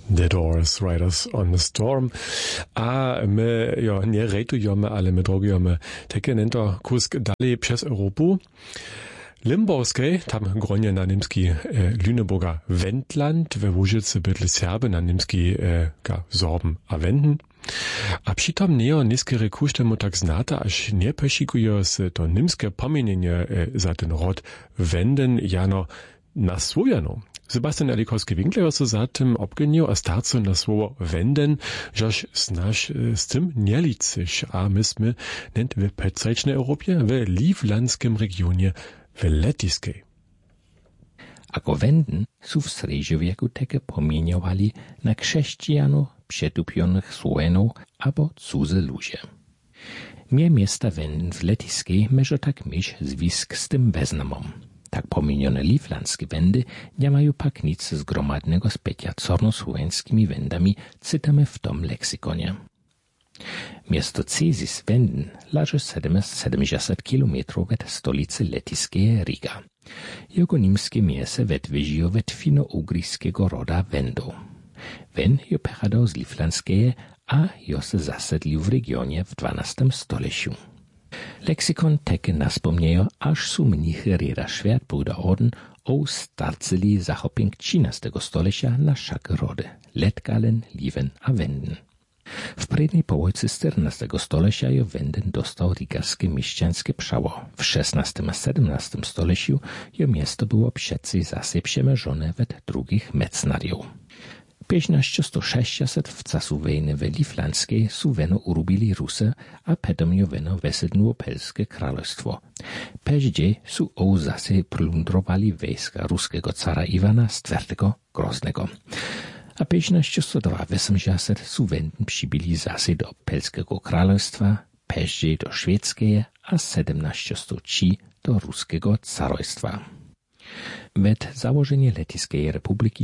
The Doors, Riders on the Storm. A my, nie rejtujemy, ale my drogujemy takie nento kusk dalej przez Europę. Limborskiej, tam gronie na niemski Lüneburger Wendland, we Łużycy bydle Serby na niemski Sorben a Wenden. A přitom neo niskere kuštemu tak znata, až nie pešikuje se to nimske pomienienie za ten rod Wenden jano naswojano. Sebastian Elikowski-Winkler se za tym obgenił, a starcu na słowo Wenden, żeż znasz z tym nie liczysz, a myśmy nent w pecajcznej Europie, w Livlandskim regionie, w Lettiskiej. Ako Wenden su w srednjowieku takie pomieniowali na chrześcijanów, przetupionych Słowenów albo cudze ludzie. Mie miasta Wenden w Lettiskiej może tak mieć zwisk z tym beznamom. Tak pomienione livlandskie Wendy nie mają pak nic zgromadnego z pecia cornosłowenskimi Wendami, cytamy w tom leksykonie. Miasto Cesis Wenden leży 70 km od stolicy lettiskiej Riga. Jego nimskie miese wetwyżiło od fino-ugryjskiego roda Wendów. Wen je pochadał z livlandskiej, a jo se zasedlił w regionie w XII stoleciu. Leksykon teke naspomniejo, aż su mnichy reda Schwertbruder Orden o starceli zachoping XIII stolecia na wszak rody, Letgalen, Liven a Wenden. W predniej połojcy XIV stolecia jo Wenden dostał rigarskie mieszczańskie przało. W XVI a XVII stoleciu jo miasto było przecie zase przemierzone wet drugich mecnariów. 1560 w casu wojny w Livlandskiej su weno urubili Rusy, a potom jo weno wesednuło Pelskie królestwo. Peździe su zase plundrowali wojska ruskiego cara Iwana IV Groznego. A 1582 su Wenden przybili zase do Pelskiego królestwa, peździe do Szwedzkie, a 1703 do ruskiego carojstwa. Wet założenie Lettiskiej Republiki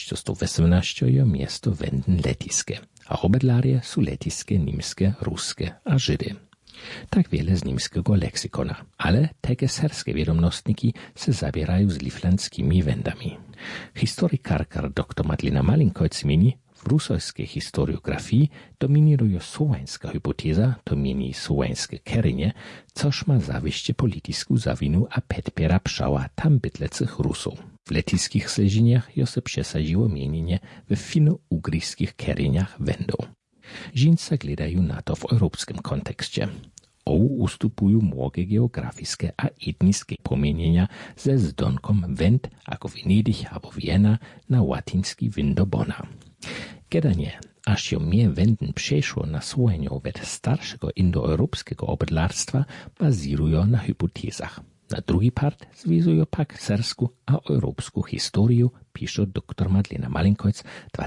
1918 jo miasto Wenden lettiskie, a obydlarie su lettiskie, niemskie, ruskie a Żydy. Tak wiele z niemskiego leksykona, ale takie serskie wiadomostniki se zabierają z livlandskimi Wendami. Historykarka dr Madlena Malinkojc mieni, w rusojskiej historiografii dominuje słoweńska hipoteza, to mieni słoweńskie kerienie, coż ma zawieście polityczną zawinu a podpiera przała tam bytlecych Rusów. W lettiskich sleziniach jo se przesadziło mienienie w fino-ugryjskich kerieniach Wendów. Żinca gledają na to w europejskim kontekście. Ustupują młogie geografiskie a etniskie pomienienia ze zdonkom Wend, jako Venedig albo Wiena na łaciński Windobona. Kedanie, aż jo mnie Wenden przeszło na Słowenią wet starszego indoeuropejskiego obydlarstwa, bazirują na hipotezach. Na drugi part zwizują pak sersku a europejską historię, pisze dr Madlena Malinkojc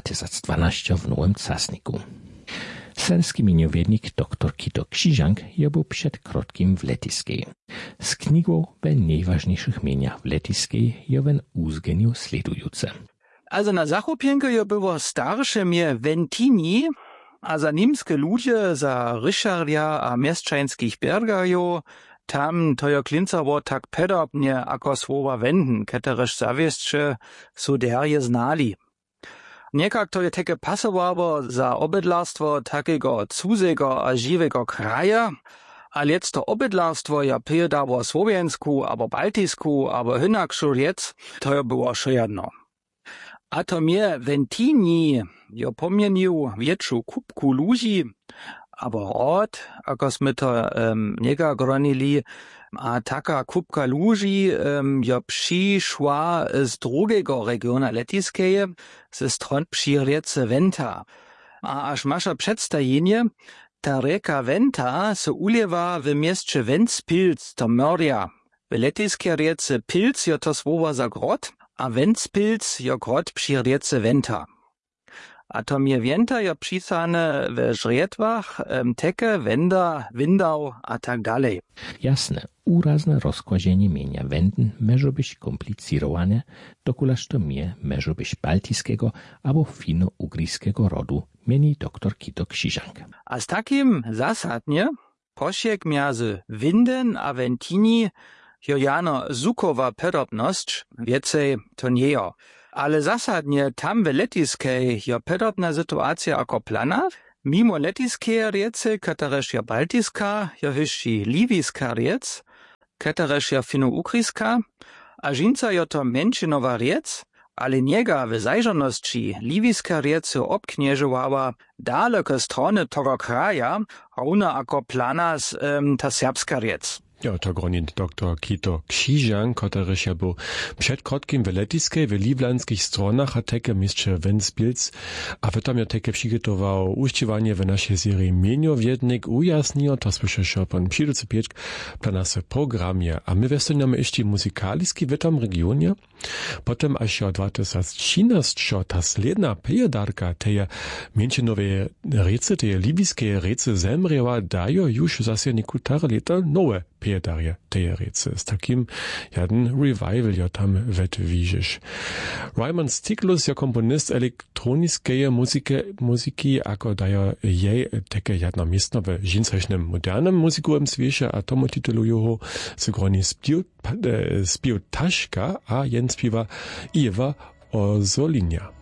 2012 w Nowym Czasniku. Serski miniowiednik dr Kito Krzyżank był przed krotkim w Lettiskiej. Z knigą o najważniejszych mieniach w Lettiskiej jowen uzgenił sledujące. Also na Zachopienke jo było starsze mie Wentini, a za nimskie ludzie, za Ryszardia a mieszczańskich bergajo, tam to jo klincało tak pedobnie ako słowa Wenden, ketereż zawieszcze su derje znali. Niekak to je takie pasowało za obydlarstwo takiego cudzego a żywego kraja, a lec to obydlarstwo ja piedało słowensku, albo baltisku, albo hynakšu lec, to jo było jedno. A to mnie Wentini jo pomienił wieczą kubku ludzi, albo rod, ako sme to niekak gronili, a taka kubka ludzi jo przyszła z drugiego regiona lettiskiego, ze stron przyriece Wenta. A aż masza przedstawienie, ta reka Wenta se ulewa w mieście Ventspils, to Mördia. W lettiskiej riece Pils jo to słowo za grot, a Ventspils jo grot przyriece Wenta. A to mnie Wenta jo pisane w żrietwach, teke, Wenda, Windau, a tak dalej. Jasne, urazne rozkładzienie mienia Wenden może być komplikowane, dokulaż to mnie może być baltiskiego albo fino-ugryjskiego rodu, mieni dr Kito Krzyżank. A z takim zasadnie posiek między Winden a Wentini jo jano zukowa podobność, więcej to nie jo. Ale zasadnie tam w letiskej je podobna sytuacja jako plana. Mimo letiskeje riece, katereż je baltiska, je hyši liviska riec, katereż je fino-ukriska, a žinca je to menšinowa riec, ale niega w zajrzanosci liviska riece obknieżowała daleke strony tego kraja, równo jako planas ta serbska riec. Ja, to gronin dr Kito Krzyżan, koteryż ja był przed krótkim w letiskiej, w livlanskich stronach, a teke mistrze Ventspils, a w tam ja teke przygotował uściwanie w naszej serii Mienio Wiednik ujasniło, to słyszę pan Przyducy Pieczk, na nasze programie, a my westoniamy jeszcze muzykaliski w tym regionie, potem aż od 2013 ta sledna pejedarka teje mięczynowe rece, teje libijskie rece zemriewa, dają już zase niektóre lata nowe pejedarje teje rece. Z takim jeden revival ja tam wetwiżysz. Raymond Stiglitz, ja komponist elektroniskiej muzyki, ako daje jej takie jedna miejsce w žinsrečnym modernym muzykujem świecie, a tomu titulują z groni Spił Taška, a jen śpiewa Iwa Ozolinia.